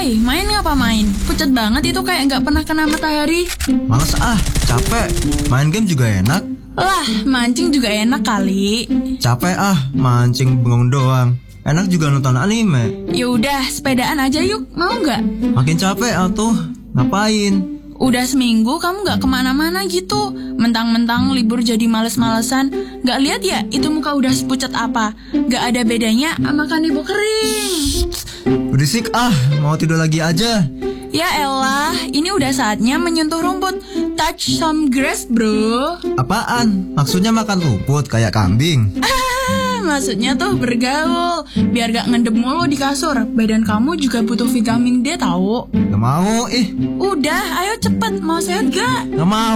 Hai, main ngapa main? Pucat banget itu kayak nggak pernah kena matahari. Males capek. Main game juga enak. Lah, mancing juga enak kali. Capek mancing bengong doang. Enak juga nonton anime. Ya udah, sepedaan aja yuk, mau nggak? Makin capek atuh. Ngapain? Udah seminggu kamu nggak kemana-mana gitu. Mentang-mentang libur jadi males-malesan. Nggak lihat ya, itu muka udah sepucat apa. Nggak ada bedanya sama kanebo kering. Berisik mau tidur lagi aja. Ya elah, ini udah saatnya menyentuh rumput. Touch some grass, bro. Apaan? Maksudnya makan rumput kayak kambing? Maksudnya tuh bergaul, biar gak ngendep mulu di kasur. Badan kamu juga butuh vitamin D tahu. Gak mau Udah, ayo cepet, mau sehat gak? Gak mau.